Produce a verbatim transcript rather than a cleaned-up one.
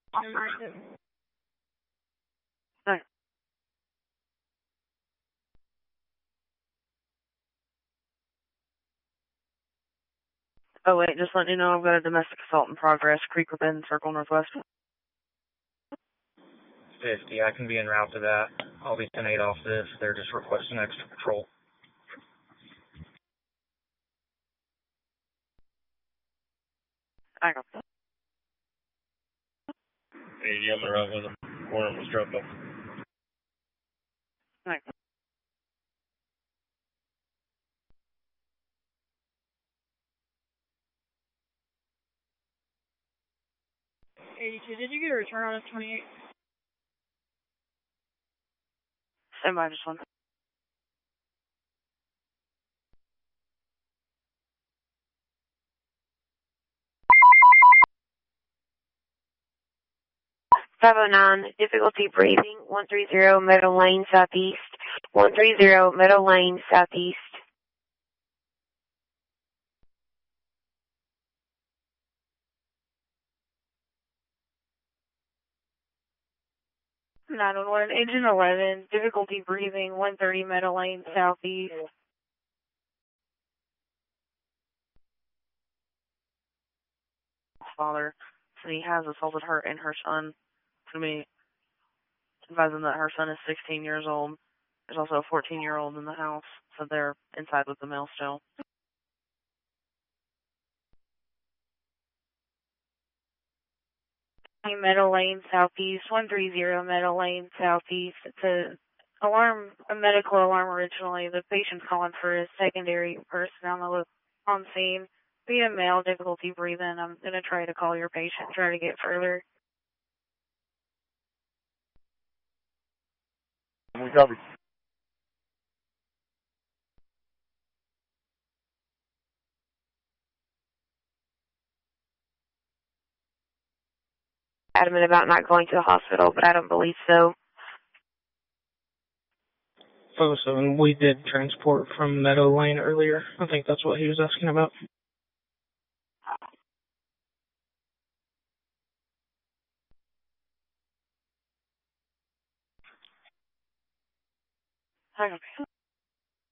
Affirmative. Okay. Oh wait, just letting you know I've got a domestic assault in progress, Creek Bend, Circle Northwest. fifty, I can be en route to that. I'll be ten eight off this. They're just requesting extra patrol. I got that. eighty on the road with a warrant was dropped off. I got that. eighty-two, did you get a return on F twenty-eight? Stand by just one. five oh nine, difficulty breathing, one three zero Meadow Lane Southeast, one three zero Meadow Lane Southeast. nine one one, Engine eleven, difficulty breathing, one thirty Meadow Lane Southeast. Father said he has assaulted her and her son. To me, advising that her son is sixteen years old. There's also a fourteen-year-old in the house, so they're inside with the male still. Meadow Lane Southeast, one three zero Meadow Lane Southeast. It's a alarm, a medical alarm originally. The patient's calling for a secondary person on the on scene. Be a male, difficulty breathing. I'm gonna try to call your patient, try to get further. We copy. Adamant about not going to the hospital, but I don't believe so. Oh, so we did transport from Meadow Lane earlier. I think that's what he was asking about. Okay.